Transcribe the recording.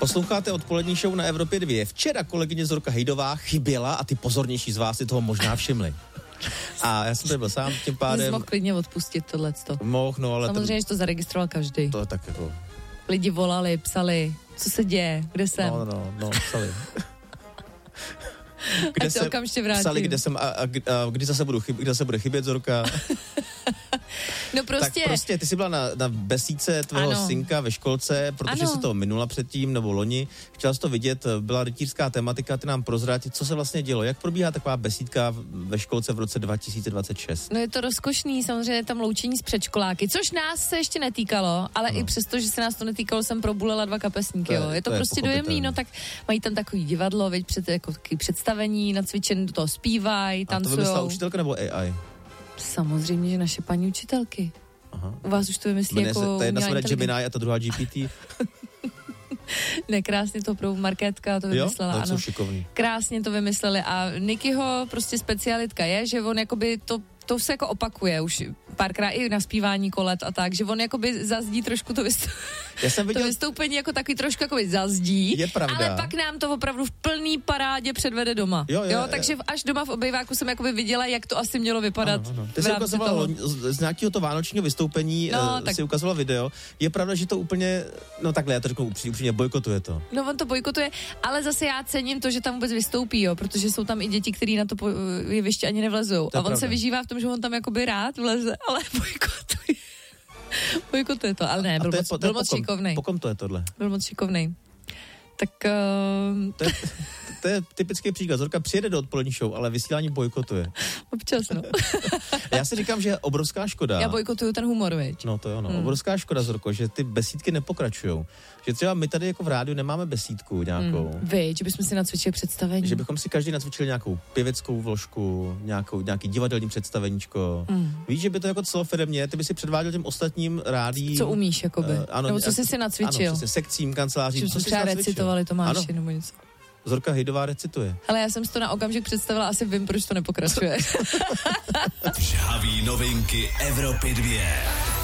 Posloucháte odpolední show na Evropě 2. Včera kolegyně Zorka Hejdová chyběla a ty pozornější z vás si toho možná všimli. A já jsem tady byl sám, tím pádem... Jsi mohl klidně odpustit tohleto. Mohl, no ale... Samozřejmě, že to zaregistroval každý. To je tak jako... Lidi volali, psali, co se děje, kde jsem. No, psali. Ať se okamžitě vrátím. Psali, kde jsem a kdy zase bude chybět Zorka. No prostě. Tak prostě, ty jsi byla na besídce tvého synka ve školce, protože jsi to minula předtím, nebo loni. Chtěla jsi to vidět, byla rytířská tematika, ty nám prozrátit, co se vlastně dělo. Jak probíhá taková besídka ve školce v roce 2026? No je to rozkošný, samozřejmě tam loučení s předškoláky, což nás se ještě netýkalo, ale i přesto, že se nás to netýkalo, jsem probulela 2 kapesníky, jo. Je to prostě dojemný, no tak mají tam takový divadlo, veď jako představení, nacvičený, do toho zpívají, tancujou. A to vymyslela učitelka nebo AI? Samozřejmě, že naše paní učitelky. Aha. U vás už to vymyslí jako... Ta jedna se jmenuje Gemini a ta druhá GPT. Ne, krásně to pro Markétka to vymyslela. Jo? Ano. Jsou šikovný. Krásně to vymysleli a Nikyho prostě specialitka je, že on jakoby to se jako opakuje už párkrát i na zpívání kolet a tak, že on jakoby zazdí trošku to vystoupení jako takový trošku jakoby zazdí. Je pravda. Ale pak nám to opravdu v plný parádě předvede doma. Jo, takže až doma v obejváku jsem jakoby viděla, jak to asi mělo vypadat. Ano. Ty jsi ukazovala z nějakého to vánočního vystoupení, si ukazovala video. Je pravda, že to úplně, no takhle, já to řeknu upřímně, bojkotuje to. No on to bojkotuje, ale zase já cením to, že tam vůbec vystoupí, jo, protože jsou tam i děti, kteří na to jeviště ani nevlezou. A on se vyžívá v tom, že on tam jakoby rád vleze, ale bojkotuje to, ale ne, byl moc šikovnej. Po kom to je tohle? Byl moc šikovnej. Tak... To je typický příklad. Zorka přijede do odpolední show, ale vysílání bojkotuje. Občas, no. Já si říkám, že je obrovská škoda. Já bojkotuju ten humor, viď? No to jo, no. Obrovská škoda, Zorko, že ty besídky nepokračujou. Že třeba my tady jako v rádiu nemáme besídku nějakou. Viď, že bychom si nacvičili představení. Že bychom si každý nacvičili nějakou pěveckou vložku, nějaký divadelní představeníčko. Víš, že by to jako celofiremně, ty by si předváděl těm ostatním rádiím. Co umíš, jakoby? Nebo co jsi si nacvičil? Ano, sekcím, kancelářím. Co jsi třeba recitovali Tomáši nebo něco. Zorka Hejdová recituje. Ale já jsem si to na okamžik představila, asi vím, proč to nepokračuje. Žhaví novinky Evropy 2.